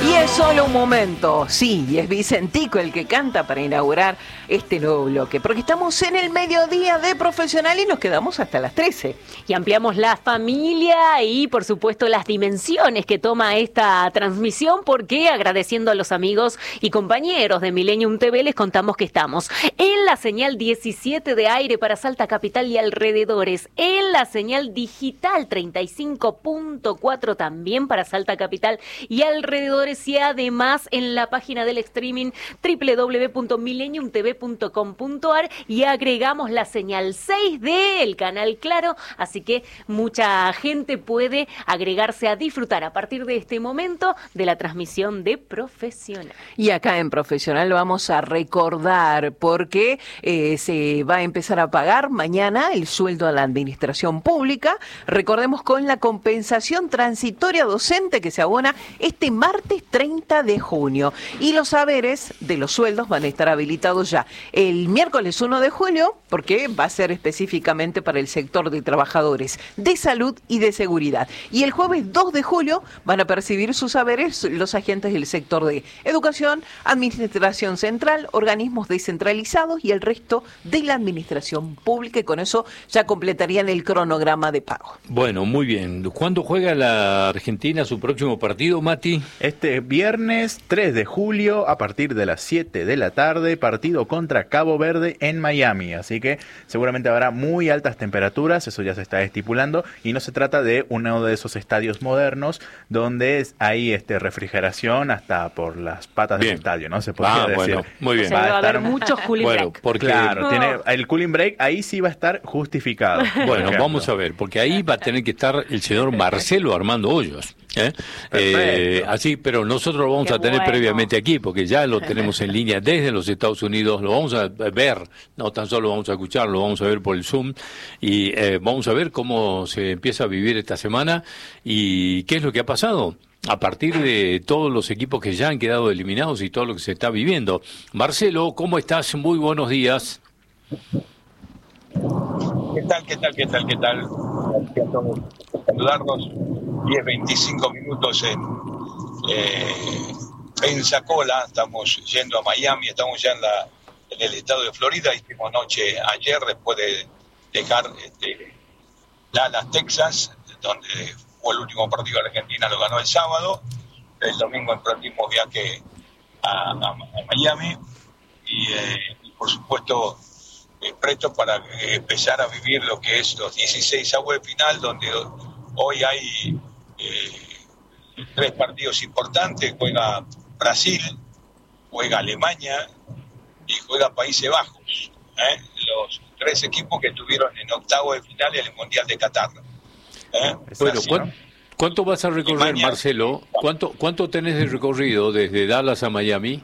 Y es solo un momento, sí, y es Vicentico el que canta para inaugurar este nuevo bloque, porque estamos en el mediodía de Profesional y nos quedamos hasta las 13. Y ampliamos la familia y, por supuesto, las dimensiones que toma esta transmisión, porque agradeciendo a los amigos y compañeros de Millennium TV, les contamos que estamos en la señal 17 de aire para Salta Capital y alrededores, en la señal digital 35.4 también para Salta Capital y alrededores, y además en la página del streaming www.millenniumtv.com.ar, y agregamos la señal 6D, el canal Claro, así que mucha gente puede agregarse a disfrutar a partir de este momento de la transmisión de Profesional. Y acá en Profesional vamos a recordar porque se va a empezar a pagar mañana el sueldo a la administración pública. Recordemos, con la compensación transitoria docente que se abona este martes 30 de junio. Y los saberes de los sueldos van a estar habilitados ya el miércoles 1 de julio, porque va a ser específicamente para el sector de trabajadores de salud y de seguridad. Y el jueves 2 de julio van a percibir sus saberes los agentes del sector de educación, administración central, organismos descentralizados y el resto de la administración pública, y con eso ya completarían el cronograma de pago. Bueno, muy bien. ¿Cuándo juega la Argentina su próximo partido, Mati? Este viernes 3 de julio a partir de las 7 de la tarde, partido contra Cabo Verde en Miami. Así que seguramente habrá muy altas temperaturas, eso ya se está estipulando, y no se trata de uno de esos estadios modernos donde hay refrigeración hasta por las patas del estadio, ¿no? Se podría decir. Bueno, muy bien. O sea, va a haber muchos cooling break. Porque claro, tiene el cooling break, ahí sí va a estar justificado. Bueno, vamos a ver, porque ahí va a tener que estar el señor Marcelo Armando Hoyos. Así, pero nosotros lo vamos a tener previamente aquí, porque ya lo tenemos en línea desde los Estados Unidos, lo vamos a ver, no tan solo vamos a escuchar, lo vamos a ver por el Zoom, y vamos a ver cómo se empieza a vivir esta semana y qué es lo que ha pasado a partir de todos los equipos que ya han quedado eliminados y todo lo que se está viviendo. Marcelo, ¿cómo estás? Muy buenos días. ¿Qué tal? Gracias a todos por saludarnos. 10-25 minutos en Pensacola, estamos yendo a Miami, estamos ya en el estado de Florida. Hicimos noche ayer después de dejar Dallas, Texas, donde fue el último partido de Argentina, lo ganó el sábado. El domingo emprendimos viaje a Miami y por supuesto presto para empezar a vivir lo que es los 16 avos de final, donde hoy hay 3 partidos importantes. Juega Brasil, juega Alemania y juega Países Bajos, los 3 equipos que estuvieron en octavos de final en el Mundial de Qatar. Bueno, ¿cuánto vas a recorrer, Marcelo? ¿Cuánto tenés de recorrido desde Dallas a Miami?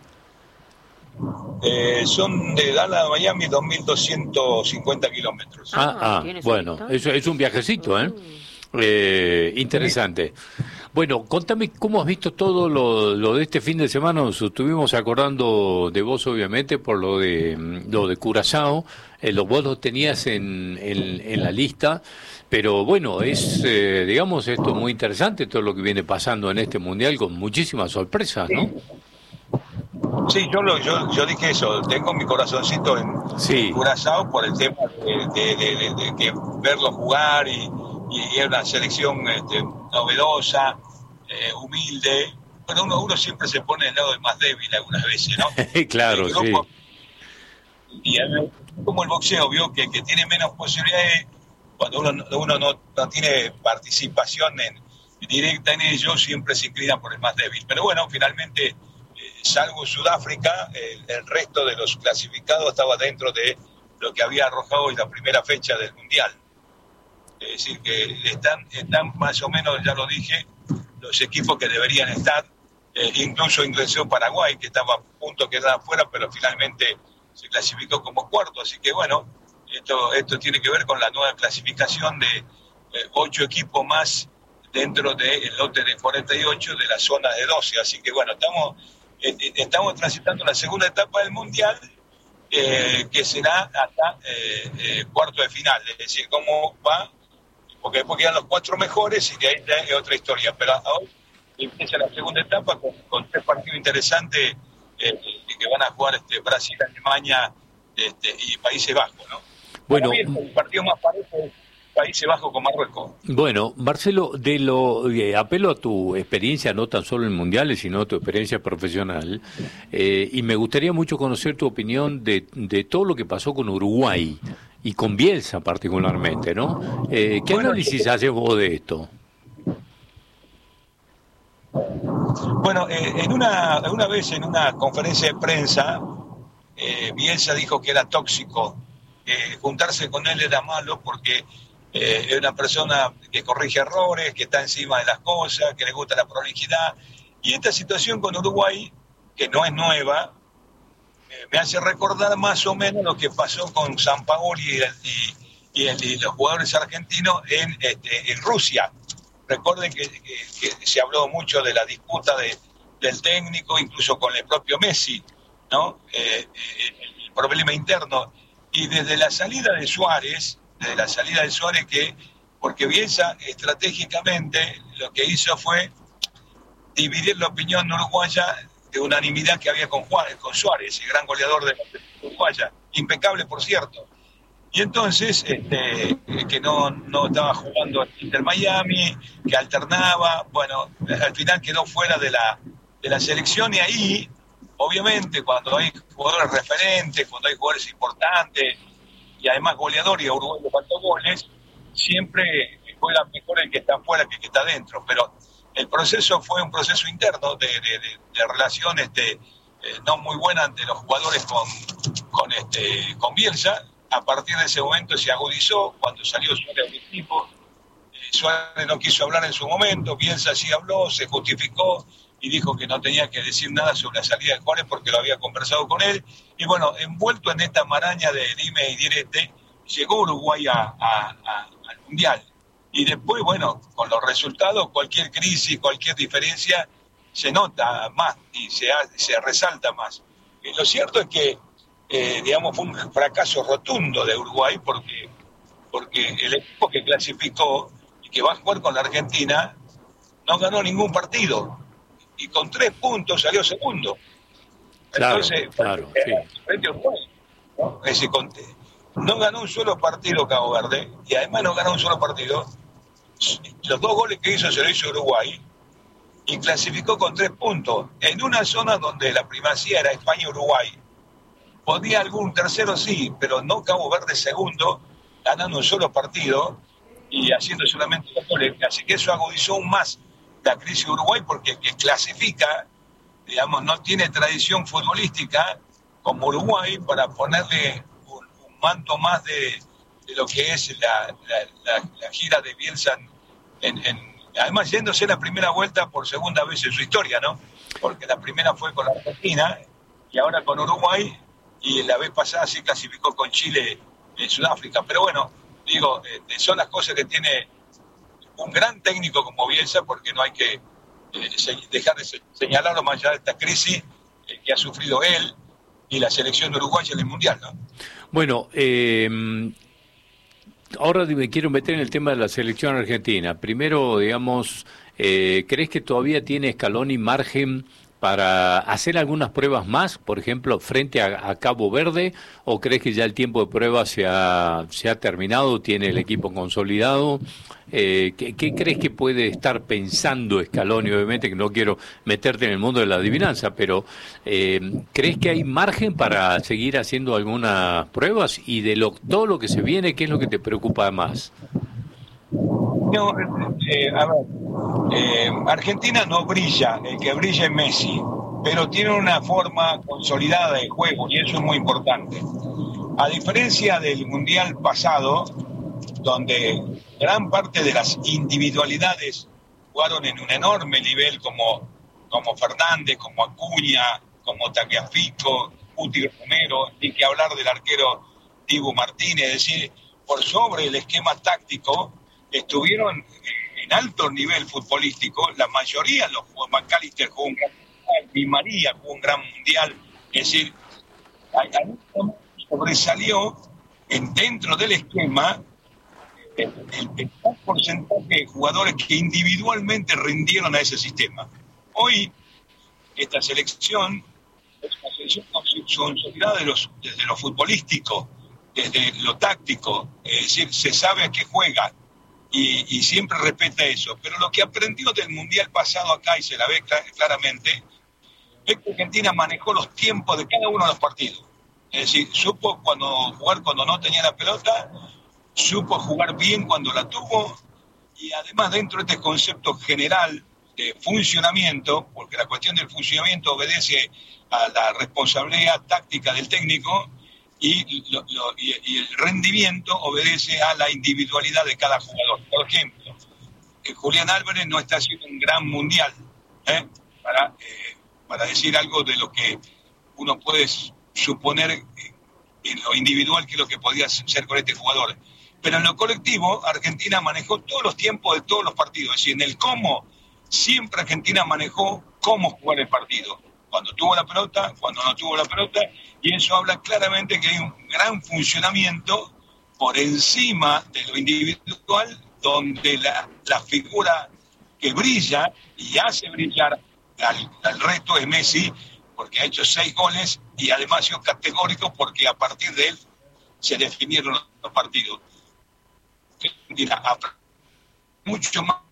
Son de Dallas a Miami 2.250 kilómetros. Bueno, eso es un viajecito, interesante. Bueno, contame cómo has visto todo lo de este fin de semana. Nos estuvimos acordando de vos, obviamente, por lo de Curazao. Vos lo tenías en la lista, pero bueno, es digamos esto muy interesante, todo lo que viene pasando en este mundial, con muchísimas sorpresas, ¿no? Sí, yo dije eso, tengo mi corazoncito en Curazao por el tema de que verlo jugar y es una selección novedosa, humilde, pero uno siempre se pone del lado del más débil algunas veces, ¿no? Claro, sí. Y como el boxeo, vio que tiene menos posibilidades cuando uno no tiene participación directa en ello, siempre se inclina por el más débil. Pero bueno, finalmente, salvo Sudáfrica, el resto de los clasificados estaba dentro de lo que había arrojado en la primera fecha del Mundial. Es decir, que están más o menos, ya lo dije, los equipos que deberían estar. Incluso ingresó Paraguay, que estaba a punto de quedar afuera, pero finalmente se clasificó como cuarto. Así que bueno, esto tiene que ver con la nueva clasificación de 8 equipos más dentro del lote de 48 de la zona de 12. Así que bueno, estamos transitando la segunda etapa del Mundial, que será hasta cuarto de final. Es decir, cómo va, porque después quedan los 4 mejores y de ahí ya es otra historia. Pero hoy empieza la segunda etapa con 3 partidos interesantes que van a jugar Brasil, Alemania y Países Bajos, ¿no? Bueno, para mí el partido más parejo es Países Bajos con Marruecos. Bueno, Marcelo, apelo a tu experiencia, no tan solo en mundiales, sino a tu experiencia profesional, y me gustaría mucho conocer tu opinión de todo lo que pasó con Uruguay y con Bielsa particularmente, ¿no? ¿Qué análisis haces vos de esto? Bueno, una vez en una conferencia de prensa, Bielsa dijo que era tóxico, juntarse con él era malo porque es una persona que corrige errores, que está encima de las cosas, que le gusta la prolijidad. Y esta situación con Uruguay, que no es nueva, me hace recordar más o menos lo que pasó con Sampaoli y los jugadores argentinos en Rusia. Recuerden que se habló mucho de la disputa del técnico, incluso con el propio Messi, ¿no? El problema interno. Y desde la salida de Suárez, porque Bielsa estratégicamente lo que hizo fue dividir la opinión uruguaya de unanimidad que había con Suárez, el gran goleador de la uruguaya, impecable por cierto. Y entonces, que no estaba jugando en Inter Miami, que alternaba, bueno, al final quedó fuera de la selección, y ahí, obviamente, cuando hay jugadores referentes, cuando hay jugadores importantes, y además goleador, y a Uruguay le faltó goles, siempre juega mejor el que está afuera que el que está adentro. Pero el proceso fue un proceso interno de relación no muy buena ante los jugadores con Bielsa. A partir de ese momento se agudizó cuando salió Suárez del equipo. Suárez no quiso hablar en su momento, Bielsa sí habló, se justificó y dijo que no tenía que decir nada sobre la salida de Juárez porque lo había conversado con él. Y bueno, envuelto en esta maraña de dime y direte, llegó Uruguay al Mundial. Y después, bueno, con los resultados, cualquier crisis, cualquier diferencia se nota más y se resalta más. Y lo cierto es que, fue un fracaso rotundo de Uruguay porque el equipo que clasificó y que va a jugar con la Argentina no ganó ningún partido. Y con 3 puntos salió segundo. Entonces, frente a Uruguay, ¿no? No ganó un solo partido Cabo Verde, y además no ganó un solo partido. Los 2 goles que hizo se lo hizo Uruguay, y clasificó con 3 puntos. En una zona donde la primacía era España-Uruguay, podía algún tercero sí, pero no Cabo Verde segundo, ganando un solo partido y haciendo solamente 2 goles. Así que eso agudizó aún más la crisis de Uruguay, porque el que clasifica, no tiene tradición futbolística como Uruguay para ponerle un manto más de lo que es la gira de Bielsa, además yéndose la primera vuelta por segunda vez en su historia, ¿no? Porque la primera fue con la Argentina y ahora con Uruguay, y la vez pasada sí clasificó con Chile en Sudáfrica. Pero bueno, digo, son las cosas que tiene un gran técnico como Bielsa, porque no hay que dejar de señalarlo más allá de esta crisis que ha sufrido él y la selección uruguaya en el Mundial, ¿no? Bueno, ahora me quiero meter en el tema de la selección argentina. Primero, ¿crees que todavía tiene Scaloni margen para hacer algunas pruebas más, por ejemplo, frente a Cabo Verde, o crees que ya el tiempo de prueba se ha terminado, tiene el equipo consolidado? ¿Qué crees que puede estar pensando Scaloni? Obviamente que no quiero meterte en el mundo de la adivinanza, pero ¿crees que hay margen para seguir haciendo algunas pruebas? Y de todo lo que se viene, ¿qué es lo que te preocupa más? No, Argentina no brilla, el que brilla es Messi, pero tiene una forma consolidada de juego y eso es muy importante. A diferencia del Mundial pasado, donde gran parte de las individualidades jugaron en un enorme nivel, como Fernández, como Acuña, como Tagliafico, Guti Romero, ni que hablar del arquero Dibu Martínez, es decir, por sobre el esquema táctico, estuvieron en alto nivel futbolístico, la mayoría los jugó. McAllister jugó un gran mundial, Di María jugó un gran mundial, es decir, sobresalió dentro del esquema el porcentaje de jugadores que individualmente rindieron a ese sistema. Hoy, esta selección es una selección consolidada desde lo futbolístico, desde lo táctico, es decir, se sabe a qué juega y siempre respeta eso. Pero lo que aprendió del Mundial pasado acá, y se la ve claramente, es que Argentina manejó los tiempos de cada uno de los partidos. Es decir, supo jugar cuando no tenía la pelota, supo jugar bien cuando la tuvo, y además dentro de este concepto general de funcionamiento, porque la cuestión del funcionamiento obedece a la responsabilidad táctica del técnico, y el rendimiento obedece a la individualidad de cada jugador. Por ejemplo, Julián Álvarez no está haciendo un gran mundial, para decir algo de lo que uno puede suponer en lo individual que es lo que podía ser con este jugador. Pero en lo colectivo, Argentina manejó todos los tiempos de todos los partidos. Es decir, en el cómo, siempre Argentina manejó cómo jugar el partido. Cuando tuvo la pelota, cuando no tuvo la pelota, y eso habla claramente que hay un gran funcionamiento por encima de lo individual, donde la figura que brilla y hace brillar al resto es Messi, porque ha hecho 6 goles y además ha sido categórico porque a partir de él se definieron los partidos. Argentina mucho más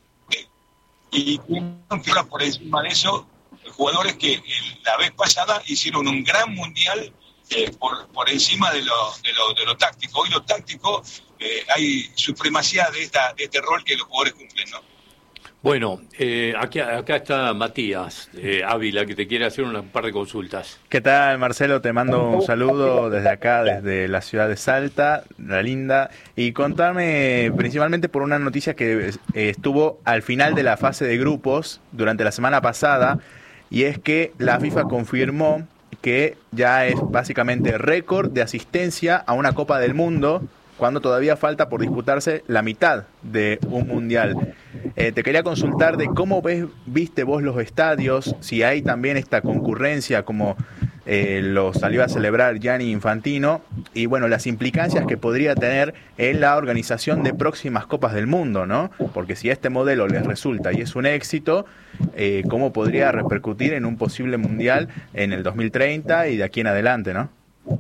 y por encima de eso jugadores que la vez pasada hicieron un gran mundial por encima de lo táctico. Hoy lo táctico hay supremacía de este rol que los jugadores cumplen, ¿no? Bueno, acá está Matías Ávila, que te quiere hacer un par de consultas. ¿Qué tal, Marcelo? Te mando un saludo desde acá, desde la ciudad de Salta, la linda, y contarme principalmente por una noticia que estuvo al final de la fase de grupos durante la semana pasada, y es que la FIFA confirmó que ya es básicamente récord de asistencia a una Copa del Mundo, cuando todavía falta por disputarse la mitad de un mundial. Te quería consultar de cómo viste vos los estadios, si hay también esta concurrencia como lo salió a celebrar Gianni Infantino, y bueno, las implicancias que podría tener en la organización de próximas Copas del Mundo, ¿no? Porque si este modelo les resulta y es un éxito, ¿cómo podría repercutir en un posible mundial en el 2030 y de aquí en adelante, ¿no?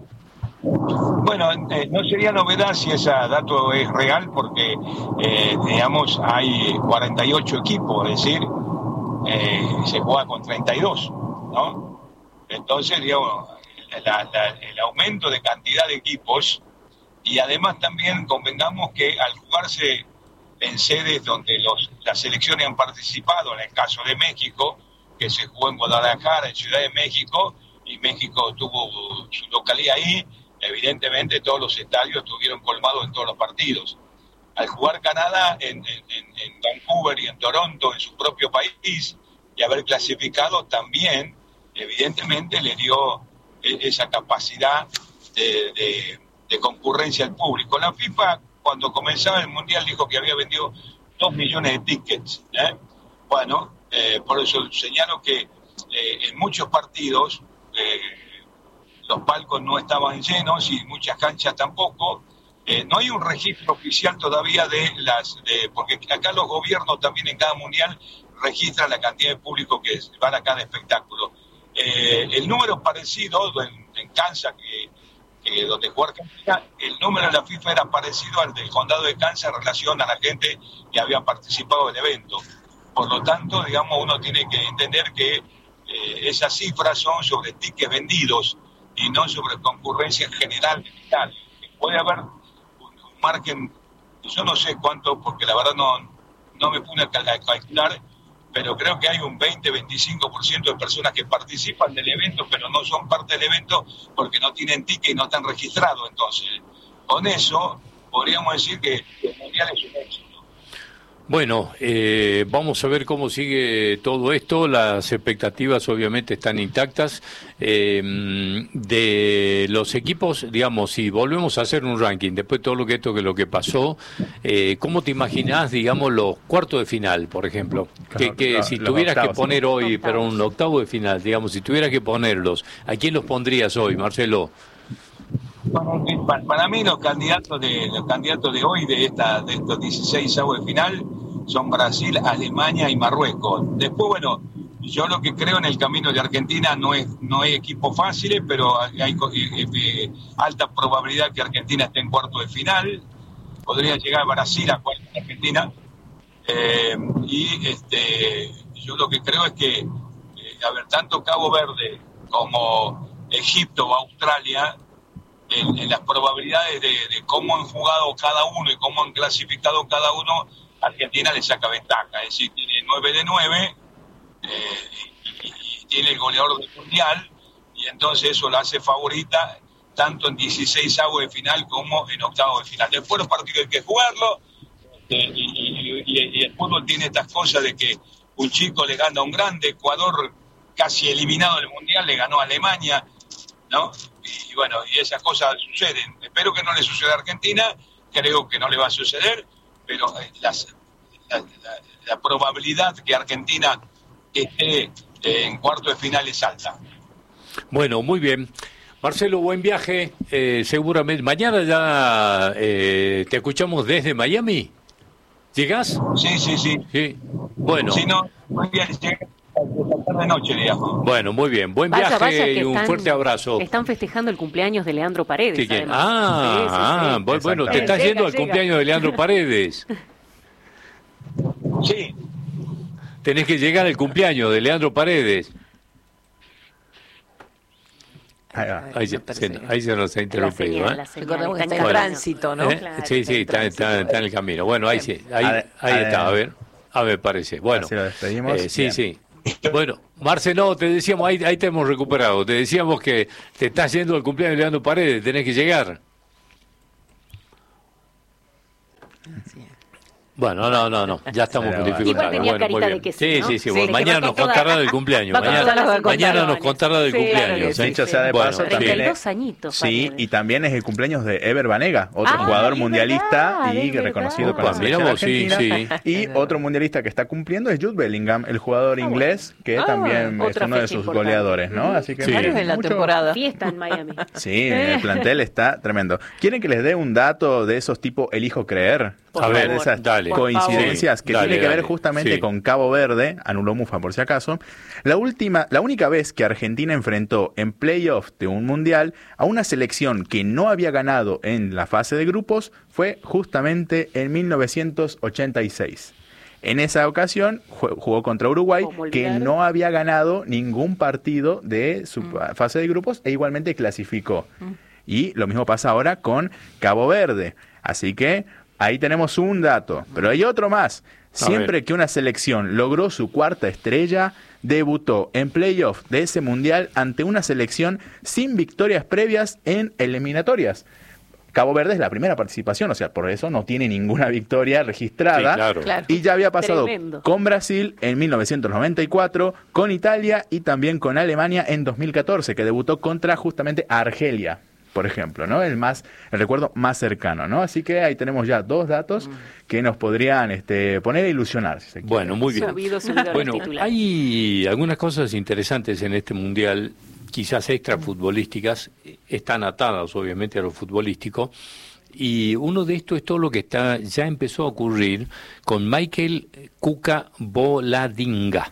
Bueno, no sería novedad si ese dato es real, porque, digamos, hay 48 equipos, es decir, se juega con 32, ¿no? Entonces, digamos, el aumento de cantidad de equipos, y además también convengamos que al jugarse en sedes donde las selecciones han participado, en el caso de México, que se jugó en Guadalajara, en Ciudad de México, y México tuvo su localidad ahí, evidentemente todos los estadios estuvieron colmados en todos los partidos. Al jugar Canadá en Vancouver y en Toronto, en su propio país, y haber clasificado también, evidentemente le dio esa capacidad de concurrencia al público. La FIFA, cuando comenzaba el Mundial, dijo que había vendido 2 millones de tickets. Bueno, por eso señalo que en muchos partidos los palcos no estaban llenos y muchas canchas tampoco. No hay un registro oficial todavía porque acá los gobiernos también en cada mundial registran la cantidad de público que van a cada espectáculo. El número parecido en Kansas, que donde juega Argentina, el número de la FIFA era parecido al del condado de Kansas en relación a la gente que había participado del evento. Por lo tanto, digamos, uno tiene que entender que esas cifras son sobre tickets vendidos y no sobre concurrencia general. Puede haber un margen, yo no sé cuánto, porque la verdad no me puse a calcular, pero creo que hay un 20-25% de personas que participan del evento, pero no son parte del evento porque no tienen ticket y no están registrados. Entonces, con eso podríamos decir que el Mundial es un éxito. Bueno, vamos a ver cómo sigue todo esto. Las expectativas obviamente están intactas. De los equipos, digamos, si volvemos a hacer un ranking, después de todo lo que pasó, ¿cómo te imaginás, digamos, los cuartos de final, por ejemplo? Claro, que si tuvieras que poner hoy, pero un octavo de final, digamos, si tuvieras que ponerlos, ¿a quién los pondrías hoy, Marcelo? Para mí los candidatos de hoy, de estos 16 avos de final, son Brasil, Alemania y Marruecos. Después, bueno, yo lo que creo en el camino de Argentina no es equipos fáciles, pero hay alta probabilidad que Argentina esté en cuarto de final. Podría llegar a Brasil a cuarto de Argentina. Yo lo que creo es que, tanto Cabo Verde como Egipto o Australia, en las probabilidades de cómo han jugado cada uno y cómo han clasificado cada uno, Argentina le saca ventaja. Es decir, tiene 9 de 9 y tiene el goleador del Mundial, y entonces eso la hace favorita tanto en 16avos de final como en octavos de final. Después los partidos hay que jugarlo, y el fútbol tiene estas cosas de que un chico le gana a un grande. Ecuador, casi eliminado del Mundial, le ganó a Alemania, ¿no? Y bueno, y esas cosas suceden. Espero que no le suceda a Argentina, creo que no le va a suceder, pero la probabilidad que Argentina esté en cuarto de final es alta. Bueno, muy bien. Marcelo, buen viaje. Seguramente mañana ya te escuchamos desde Miami. ¿Llegás? Sí. Bueno. Si no, voy a llegar esta tarde noche, digamos. Bueno, muy bien. Buen viaje y un fuerte abrazo. Están festejando el cumpleaños de Leandro Paredes. Sí, además. Sí. Bueno, te estás yendo al cumpleaños de Leandro Paredes. Sí. Tenés que llegar al cumpleaños de Leandro Paredes. Ahí se nos ha interrumpido. Recordemos que está en tránsito, ¿no? Claro, Sí, está en el camino. Bueno, ahí está, a ver, parece. Bueno, así lo despedimos. Sí. Bueno, Marce, no, te decíamos, ahí te hemos recuperado. Te decíamos que te estás yendo al cumpleaños de Leandro Paredes, tenés que llegar. Bueno, no, ya estamos con dificultades. Igual tenía Bueno, muy carita bien. de que sí, ¿no? Sí, bueno, mañana nos contará del cumpleaños. Mañana nos contará del cumpleaños. Dicho sea de paso, también 32 añitos. Sí, y también es el cumpleaños de Ever Banega, otro jugador mundialista y reconocido con la selección argentina. Y otro mundialista que está cumpliendo es Jude Bellingham, el jugador inglés, que también es uno de sus goleadores, ¿no? Así que en la temporada. Fiesta en Miami. Sí, el plantel está tremendo. ¿Quieren que les dé un dato de esos tipo elijo creer? A ver, de esas dale. coincidencias que Dale, tiene que ver dale. justamente Sí. con Cabo Verde, anuló Mufa por si acaso. La única vez que Argentina enfrentó en playoff de un mundial a una selección que no había ganado en la fase de grupos fue justamente en 1986. En esa ocasión jugó contra Uruguay, que no había ganado ningún partido de su fase de grupos e igualmente clasificó. Y lo mismo pasa ahora con Cabo Verde. Así que ahí tenemos un dato, pero hay otro más. Siempre que una selección logró su cuarta estrella, debutó en playoff de ese mundial ante una selección sin victorias previas en eliminatorias. Cabo Verde es la primera participación, o sea, por eso no tiene ninguna victoria registrada. Sí, claro. Y ya había pasado Tremendo. con Brasil en 1994, con Italia y también con Alemania en 2014, que debutó contra justamente Argelia, por ejemplo, ¿no? El recuerdo más cercano, ¿no? Así que ahí tenemos ya dos datos que nos podrían poner a ilusionar, si se quiere. Bueno, muy bien. Subido Bueno, los titulares. hay algunas cosas interesantes en este mundial, quizás extrafutbolísticas, están atadas obviamente a lo futbolístico, y uno de estos es todo lo que ya empezó a ocurrir con Michael Cuca Boladinga.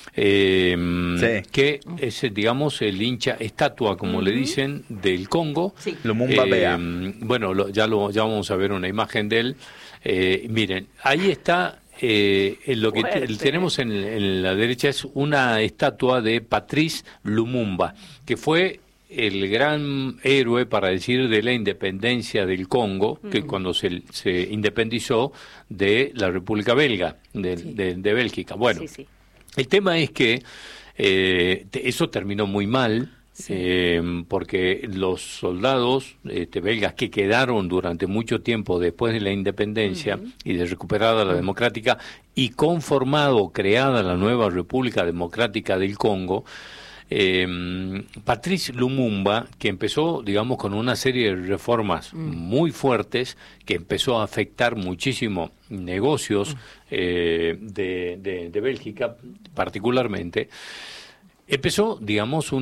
Que es, digamos, el hincha estatua, como le dicen, del Congo. Sí. Lumumba Bea. Bueno, ya vamos a ver una imagen de él. Miren, ahí está. Lo que tenemos en la derecha es una estatua de Patrice Lumumba, que fue el gran héroe, para decir, de la independencia del Congo, que cuando se independizó de la República Belga, de Bélgica. Bueno, el tema es que eso terminó muy mal. Porque los soldados belgas que quedaron durante mucho tiempo después de la independencia y de recuperada la democrática y creada la nueva República Democrática del Congo, Patrice Lumumba, que empezó, digamos, con una serie de reformas muy fuertes, que empezó a afectar muchísimo negocios de Bélgica particularmente, empezó, digamos,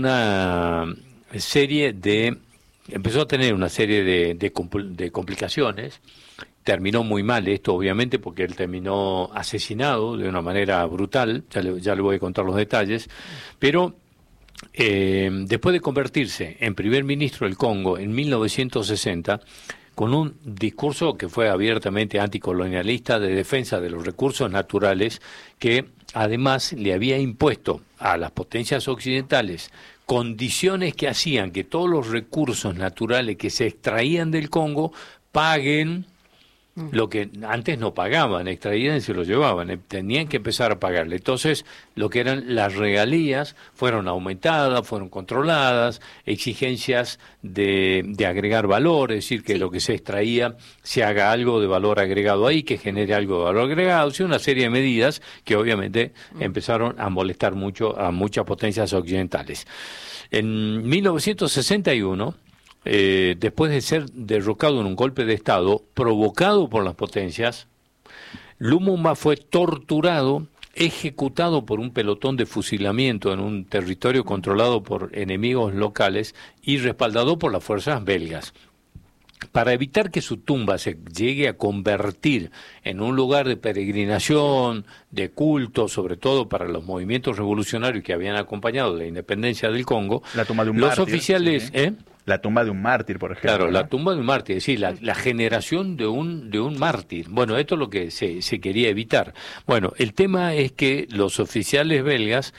empezó a tener una serie de complicaciones, terminó muy mal esto, obviamente, porque él terminó asesinado de una manera brutal, ya le voy a contar los detalles, pero después de convertirse en primer ministro del Congo en 1960, con un discurso que fue abiertamente anticolonialista de defensa de los recursos naturales, que además le había impuesto a las potencias occidentales condiciones que hacían que todos los recursos naturales que se extraían del Congo paguen lo que antes no pagaban, extraían y se lo llevaban, tenían que empezar a pagarle. Entonces, lo que eran las regalías fueron aumentadas, fueron controladas, exigencias de agregar valor, es decir, que lo que se extraía se haga algo de valor agregado ahí, que genere algo de valor agregado, sí, una serie de medidas que obviamente empezaron a molestar mucho a muchas potencias occidentales. En 1961, después de ser derrocado en un golpe de Estado provocado por las potencias, Lumumba fue torturado, ejecutado por un pelotón de fusilamiento en un territorio controlado por enemigos locales y respaldado por las fuerzas belgas. Para evitar que su tumba se llegue a convertir en un lugar de peregrinación, de culto, sobre todo para los movimientos revolucionarios que habían acompañado la independencia del Congo, la tumba de un los mártir, oficiales... sí. La tumba de un mártir, por ejemplo. Claro, ¿no? la tumba de un mártir, es decir, la generación de un mártir. Bueno, esto es lo que se quería evitar. Bueno, el tema es que los oficiales belgas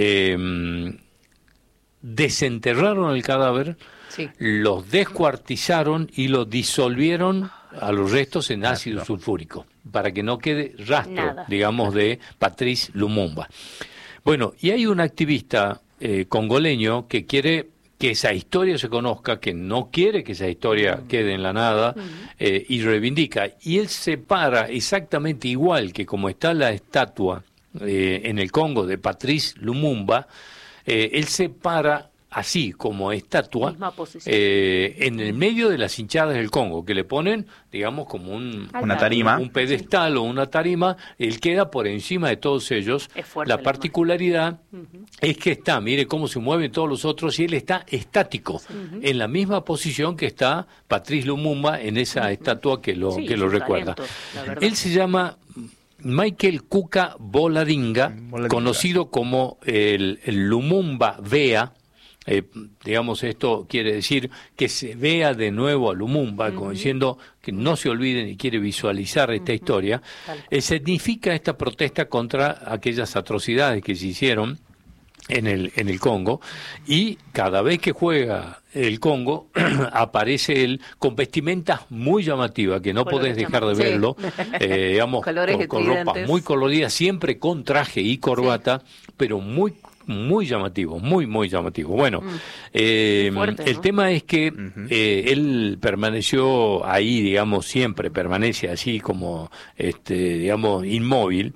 desenterraron el cadáver, los descuartizaron y lo disolvieron a los restos en ácido sulfúrico, para que no quede rastro, digamos, de Patrice Lumumba. Bueno, y hay un activista congoleño que quiere que esa historia se conozca, que no quiere que esa historia quede en la nada, y reivindica. Y él se para exactamente igual que como está la estatua en el Congo de Patrice Lumumba, él se para así como estatua en el medio de las hinchadas del Congo, que le ponen, digamos, como una tarima, un pedestal o una tarima. Él queda por encima de todos ellos. La particularidad es que está, mire cómo se mueven todos los otros, y él está estático, en la misma posición que está Patrice Lumumba en esa estatua que lo recuerda. Él se llama Michael Kuka Boladinga, conocido como el Lumumba Vea. Digamos, esto quiere decir que se vea de nuevo a Lumumba, como diciendo que no se olviden y quiere visualizar esta historia. Significa esta protesta contra aquellas atrocidades que se hicieron en el Congo, y cada vez que juega el Congo aparece él con vestimentas muy llamativas, que no podés dejar de verlo, digamos, con ropas muy coloridas, siempre con traje y corbata, pero muy llamativo, muy llamativo. Bueno, fuerte, el tema es que él permaneció ahí, digamos, siempre permanece así como, digamos, inmóvil,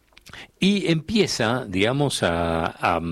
y empieza, digamos, a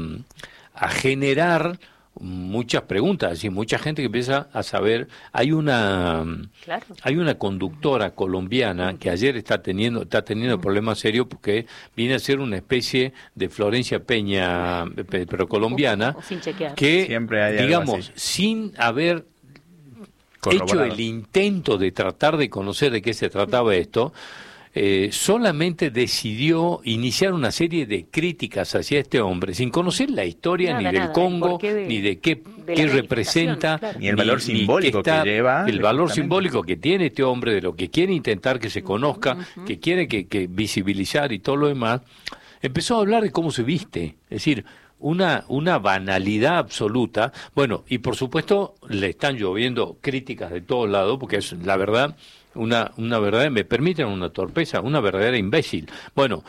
generar muchas preguntas, y mucha gente que empieza a saber. Hay una conductora colombiana que ayer está teniendo problemas serios, porque viene a ser una especie de Florencia Peña, pero colombiana, que, digamos, sin haber hecho el intento de tratar de conocer de qué se trataba esto, solamente decidió iniciar una serie de críticas hacia este hombre, sin conocer la historia ni del Congo, ni de qué representa, ni el valor simbólico que lleva. El valor simbólico que tiene este hombre, de lo que quiere intentar que se conozca, que quiere que visibilizar y todo lo demás. Empezó a hablar de cómo se viste, es decir, una banalidad absoluta. Bueno, y por supuesto le están lloviendo críticas de todos lados, porque es la verdad, una verdadera, me permiten una torpeza, una verdadera imbécil. Bueno,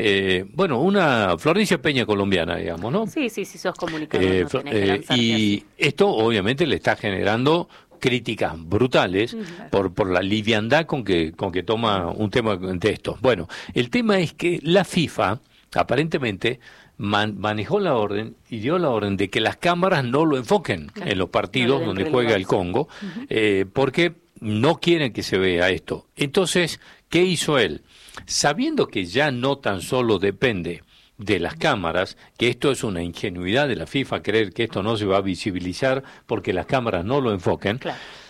una Florencia Peña colombiana, digamos, ¿no? Sí, sos comunicador, no tenés que lanzarte y así. Esto obviamente le está generando críticas brutales por la liviandad con que toma un tema de esto. Bueno, el tema es que la FIFA aparentemente manejó la orden y dio la orden de que las cámaras no lo enfoquen en los partidos donde juega el Congo, porque no quieren que se vea esto. Entonces, ¿qué hizo él? Sabiendo que ya no tan solo depende de las cámaras, que esto es una ingenuidad de la FIFA creer que esto no se va a visibilizar porque las cámaras no lo enfoquen,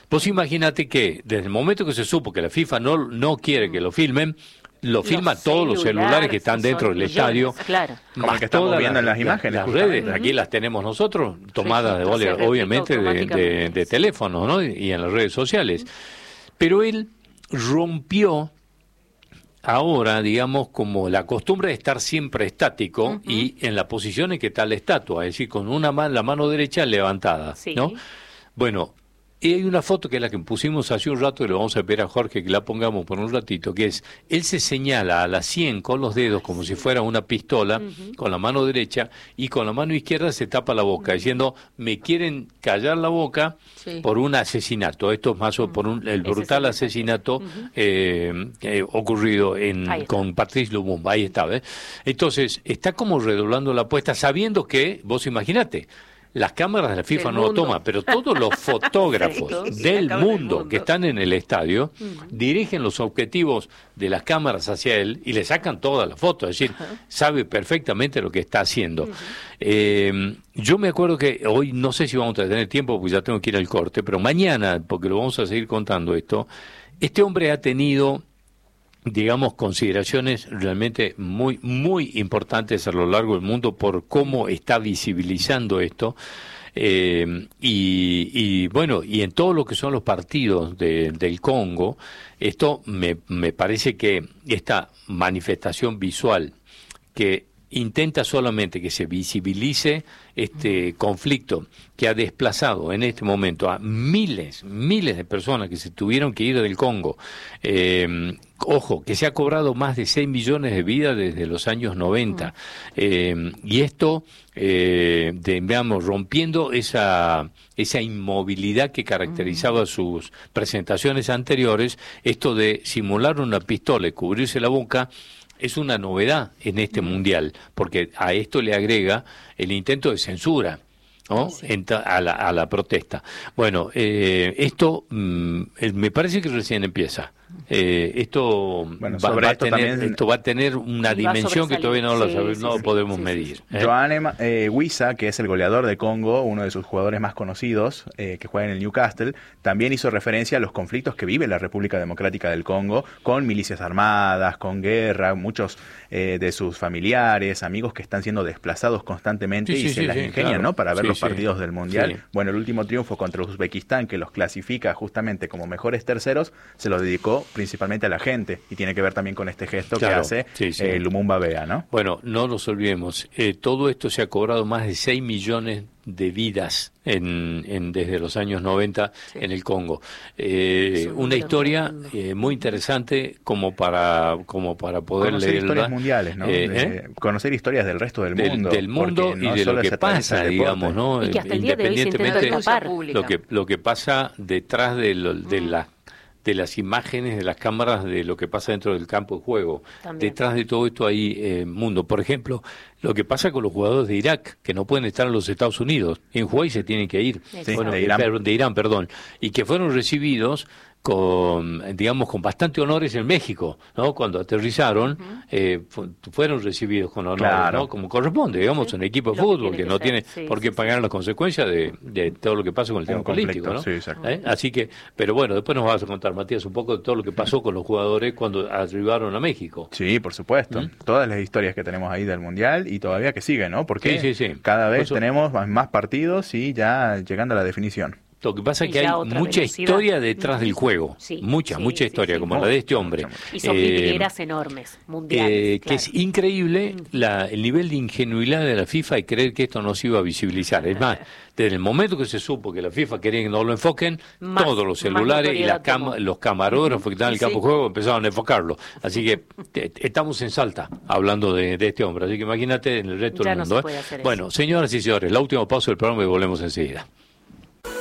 Vos imagínate que desde el momento que se supo que la FIFA no quiere que lo filmen, lo filman todos los celulares que están dentro del estadio. Claro. Como el que estamos viendo en las imágenes. Las redes, aquí las tenemos nosotros, tomadas obviamente de teléfono, ¿no? Y en las redes sociales. Pero él rompió ahora, digamos, como la costumbre de estar siempre estático y en la posición en que está la estatua, es decir, con la mano derecha levantada, ¿no? Bueno, y hay una foto que es la que pusimos hace un rato y le vamos a pedir a Jorge que la pongamos por un ratito, que es, él se señala a la 100 con los dedos como si fuera una pistola, con la mano derecha, y con la mano izquierda se tapa la boca, diciendo, me quieren callar la boca por un asesinato. Esto es más o por el brutal asesinato ocurrido con Patrice Lumumba. Ahí está, ¿ves? Entonces, está como redoblando la apuesta, sabiendo que, vos imaginate, las cámaras de la FIFA no lo toman, pero todos los fotógrafos del mundo que están en el estadio dirigen los objetivos de las cámaras hacia él y le sacan todas las fotos, es decir, sabe perfectamente lo que está haciendo. Yo me acuerdo que hoy, no sé si vamos a tener tiempo porque ya tengo que ir al corte, pero mañana, porque lo vamos a seguir contando esto, este hombre ha tenido, digamos, consideraciones realmente muy, muy importantes a lo largo del mundo por cómo está visibilizando esto. Y bueno, y en todo lo que son los partidos del Congo, esto me parece que esta manifestación visual que intenta solamente que se visibilice este conflicto que ha desplazado en este momento a miles de personas que se tuvieron que ir del Congo. Ojo, que se ha cobrado más de 6 millones de vidas desde los años 90. Y esto, digamos, rompiendo esa inmovilidad que caracterizaba sus presentaciones anteriores, esto de simular una pistola y cubrirse la boca, es una novedad en este mundial, porque a esto le agrega el intento de censura, ¿no? A la protesta. Bueno, esto me parece que recién empieza. Esto va a tener una dimensión que todavía no podemos medir. Johan Wissa, que es el goleador de Congo, uno de sus jugadores más conocidos, que juega en el Newcastle, también hizo referencia a los conflictos que vive la República Democrática del Congo, con milicias armadas, con guerra, muchos de sus familiares, amigos que están siendo desplazados constantemente y se las ingenian, ¿no? Para ver los partidos del Mundial. Sí. Bueno, el último triunfo contra Uzbekistán, que los clasifica justamente como mejores terceros, se lo dedicó principalmente a la gente, y tiene que ver también con este gesto que hace Lumumba Bea, ¿no? Bueno, no nos olvidemos, todo esto se ha cobrado más de 6 millones de vidas desde los años 90 en el Congo. Una historia muy interesante como para poder conocer leerla. Historias mundiales, ¿no? Conocer historias del resto del mundo. Del mundo y de lo que pasa, digamos, ¿no? Y que hasta el día de hoy se intenta escapar. Lo que pasa detrás de las imágenes de las cámaras de lo que pasa dentro del campo de juego. También. Detrás de todo esto hay mundo. Por ejemplo, lo que pasa con los jugadores de Irak, que no pueden estar en los Estados Unidos. En Juárez se tienen que ir. De Irán, perdón. Y que fueron recibidos con bastante honores en México, ¿no? Cuando aterrizaron, fueron recibidos con honores, ¿no? Como corresponde, digamos, un equipo de fútbol que no tiene por qué pagar las consecuencias de todo lo que pasa con el tema político, ¿no? Sí, exacto. Así que, pero bueno, después nos vas a contar, Matías, un poco de todo lo que pasó con los jugadores cuando arribaron a México. Sí, por supuesto. Todas las historias que tenemos ahí del Mundial y todavía que siguen, ¿no? Porque cada vez tenemos más partidos y ya llegando a la definición. Lo que pasa es que hay mucha historia detrás del juego, mucha historia, como la de este hombre. Y son vidrieras enormes, mundiales. Que es increíble el nivel de ingenuidad de la FIFA y creer que esto no se iba a visibilizar. Es más, desde el momento que se supo que la FIFA quería que no lo enfoquen, todos los celulares y los camarógrafos que estaban en el campo de juego empezaron a enfocarlo. Así que estamos en Salta hablando de este hombre. Así que imagínate en el resto del mundo. Se puede hacer bueno, señoras y señores, la última pausa del programa y volvemos enseguida.